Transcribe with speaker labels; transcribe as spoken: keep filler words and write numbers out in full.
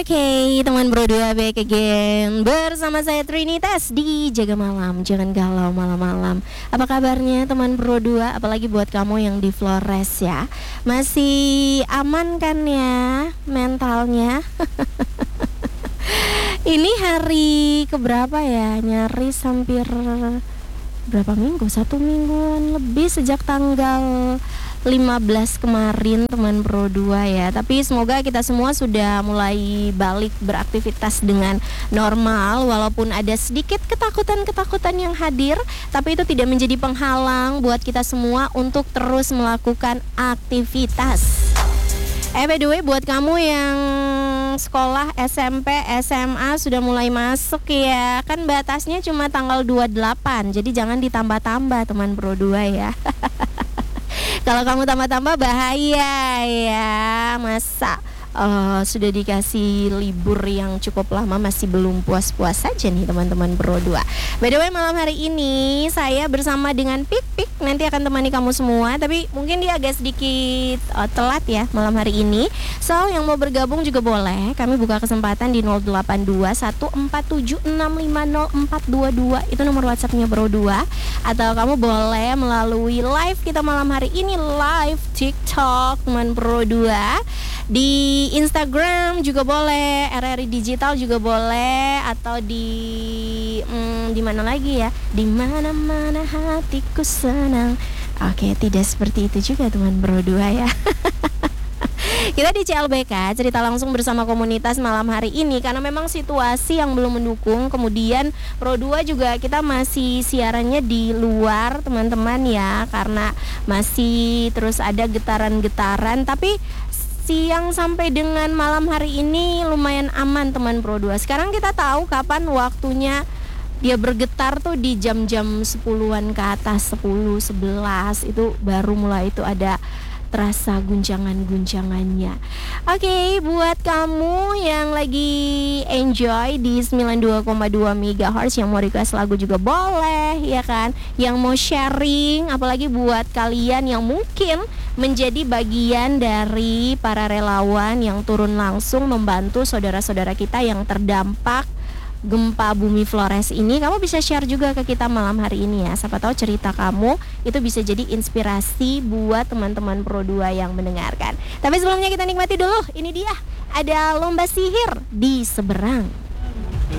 Speaker 1: Oke, teman Bro dua back again bersama saya Trinitas di Jaga Malam. Jangan galau malam-malam. Apa kabarnya teman Bro dua? Apalagi buat kamu yang di Flores ya. Masih aman kan ya mentalnya? Ini hari keberapa ya? Nyaris hampir berapa minggu? Satu mingguan lebih sejak tanggal lima belas kemarin teman Pro dua ya. Tapi semoga kita semua sudah mulai balik beraktivitas dengan normal. Walaupun ada sedikit ketakutan-ketakutan yang hadir, tapi itu tidak menjadi penghalang buat kita semua untuk terus melakukan aktivitas. Eh by the way, buat kamu yang sekolah S M P, S M A sudah mulai masuk ya, kan batasnya cuma tanggal dua puluh delapan. Jadi jangan ditambah-tambah teman Pro dua ya. Kalau kamu tambah-tambah bahaya ya. Masa uh, sudah dikasih libur yang cukup lama masih belum puas-puas saja nih teman-teman Pro dua. By the way, malam hari ini saya bersama dengan Pik Pik nanti akan temani kamu semua. Tapi mungkin dia agak sedikit uh, telat ya malam hari ini. So yang mau bergabung juga boleh. Kami buka kesempatan di nol delapan dua satu empat tujuh enam lima nol empat dua dua. Itu nomor WhatsAppnya Bro dua. Atau kamu boleh melalui live kita malam hari ini, live TikTok teman Pro dua. Di Instagram juga boleh, R R I Digital juga boleh, atau di hmm, di mana lagi ya? Di mana-mana hatiku senang. Oke, tidak seperti itu juga teman Bro dua ya. Kita di C L B K cerita langsung bersama komunitas malam hari ini karena memang situasi yang belum mendukung. Kemudian Pro dua juga kita masih siarannya di luar teman-teman ya, karena masih terus ada getaran-getaran. Tapi siang sampai dengan malam hari ini lumayan aman teman Pro dua. Sekarang kita tahu kapan waktunya dia bergetar tuh di jam-jam sepuluhan ke atas, sepuluh, sebelas itu baru mulai itu ada terasa guncangan-guncangannya. Oke, okay, buat kamu yang lagi enjoy di sembilan puluh dua koma dua megahertz yang mau request lagu juga boleh ya kan. Yang mau sharing, apalagi buat kalian yang mungkin menjadi bagian dari para relawan yang turun langsung membantu saudara-saudara kita yang terdampak gempa bumi Flores ini, kamu bisa share juga ke kita malam hari ini ya. Siapa tahu cerita kamu itu bisa jadi inspirasi buat teman-teman Pro dua yang mendengarkan. Tapi sebelumnya kita nikmati dulu, ini dia ada lomba sihir di seberang.